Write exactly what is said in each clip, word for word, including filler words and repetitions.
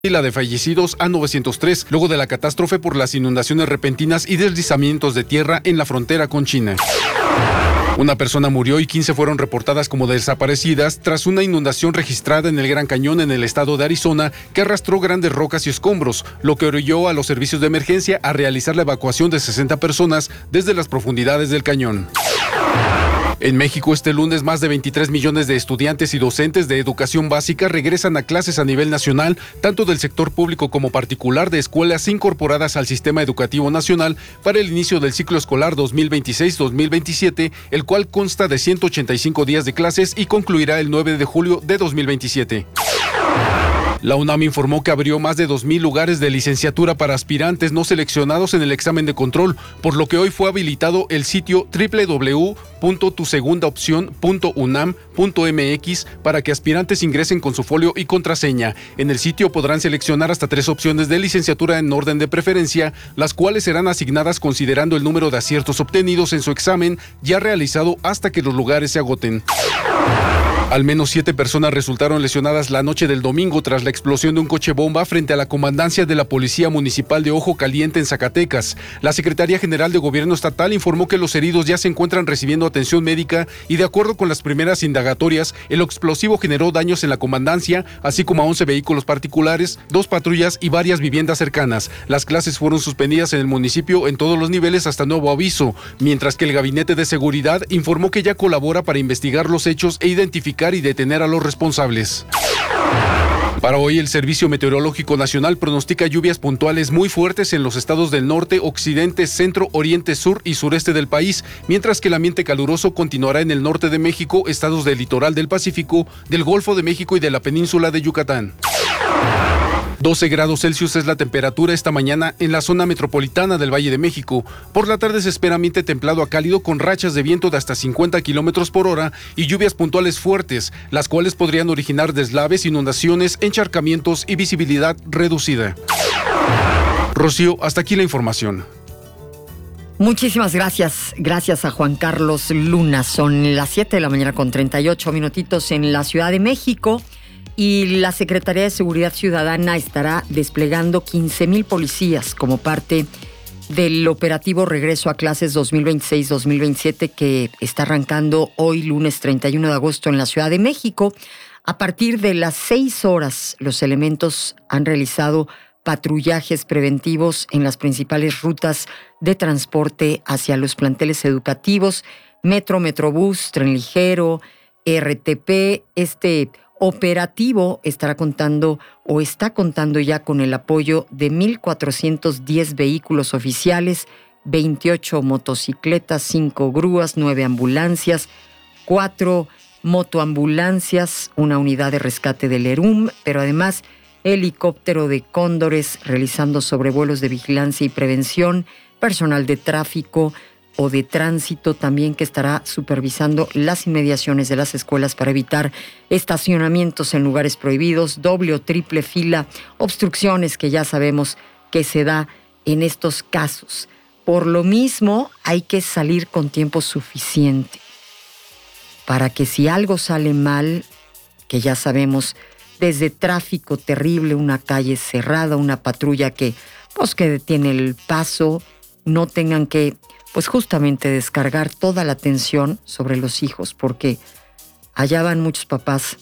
y la de fallecidos a novecientos tres, luego de la catástrofe por las inundaciones repentinas y deslizamientos de tierra en la frontera con China. Una persona murió y quince fueron reportadas como desaparecidas tras una inundación registrada en el Gran Cañón en el estado de Arizona que arrastró grandes rocas y escombros, lo que orilló a los servicios de emergencia a realizar la evacuación de sesenta personas desde las profundidades del cañón. En México, este lunes, más de veintitrés millones de estudiantes y docentes de educación básica regresan a clases a nivel nacional, tanto del sector público como particular de escuelas incorporadas al Sistema Educativo Nacional para el inicio del ciclo escolar dos mil veintiséis dos mil veintisiete, el cual consta de ciento ochenta y cinco días de clases y concluirá el nueve de julio de dos mil veintisiete. La UNAM informó que abrió más de dos mil lugares de licenciatura para aspirantes no seleccionados en el examen de control, por lo que hoy fue habilitado el sitio doble u doble u doble u punto tu segunda opción punto unam punto m x para que aspirantes ingresen con su folio y contraseña. En el sitio podrán seleccionar hasta tres opciones de licenciatura en orden de preferencia, las cuales serán asignadas considerando el número de aciertos obtenidos en su examen ya realizado hasta que los lugares se agoten. Al menos siete personas resultaron lesionadas la noche del domingo tras la explosión de un coche bomba frente a la comandancia de la Policía Municipal de Ojo Caliente en Zacatecas. La Secretaría General de Gobierno Estatal informó que los heridos ya se encuentran recibiendo atención médica y, de acuerdo con las primeras indagatorias, el explosivo generó daños en la comandancia, así como a once vehículos particulares, dos patrullas y varias viviendas cercanas. Las clases fueron suspendidas en el municipio en todos los niveles hasta nuevo aviso, mientras que el Gabinete de Seguridad informó que ya colabora para investigar los hechos e identificar y detener a los responsables. Para hoy, el Servicio Meteorológico Nacional pronostica lluvias puntuales muy fuertes en los estados del norte, occidente, centro, oriente, sur y sureste del país, mientras que el ambiente caluroso continuará en el norte de México, estados del litoral del Pacífico, del Golfo de México y de la península de Yucatán. doce grados Celsius es la temperatura esta mañana en la zona metropolitana del Valle de México. Por la tarde se espera ambiente templado a cálido con rachas de viento de hasta cincuenta kilómetros por hora y lluvias puntuales fuertes, las cuales podrían originar deslaves, inundaciones, encharcamientos y visibilidad reducida. Rocío, hasta aquí la información. Muchísimas gracias. Gracias a Juan Carlos Luna. Son las siete de la mañana con treinta y ocho minutitos en la Ciudad de México. Y la Secretaría de Seguridad Ciudadana estará desplegando quince mil policías como parte del operativo Regreso a Clases dos mil veintiséis dos mil veintisiete que está arrancando hoy, lunes treinta y uno de agosto, en la Ciudad de México. A partir de las seis horas, los elementos han realizado patrullajes preventivos en las principales rutas de transporte hacia los planteles educativos, Metro, Metrobús, Tren Ligero, R T P. Este operativo estará contando o está contando ya con el apoyo de mil cuatrocientos diez vehículos oficiales, veintiocho motocicletas, cinco grúas, nueve ambulancias, cuatro motoambulancias, una unidad de rescate del ERUM, pero además helicóptero de Cóndores realizando sobrevuelos de vigilancia y prevención, personal de tráfico o de tránsito también que estará supervisando las inmediaciones de las escuelas para evitar estacionamientos en lugares prohibidos, doble o triple fila, obstrucciones que ya sabemos que se da en estos casos. Por lo mismo, hay que salir con tiempo suficiente para que si algo sale mal, que ya sabemos, desde tráfico terrible, una calle cerrada, una patrulla que, pues, que detiene el paso, no tengan que pues justamente descargar toda la atención sobre los hijos, porque allá van muchos papás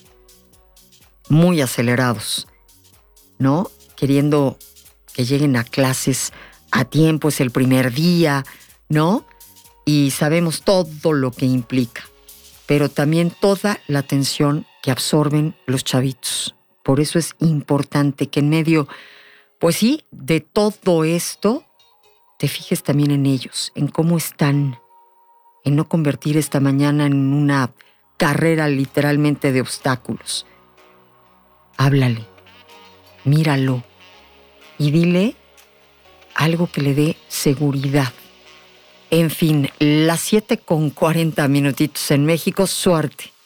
muy acelerados, ¿no? Queriendo que lleguen a clases a tiempo, es el primer día, ¿no? Y sabemos todo lo que implica, pero también toda la atención que absorben los chavitos. Por eso es importante que en medio, pues sí, de todo esto, te fijes también en ellos, en cómo están, en no convertir esta mañana en una carrera literalmente de obstáculos. Háblale, míralo y dile algo que le dé seguridad. En fin, las siete con cuarenta minutitos en México, suerte.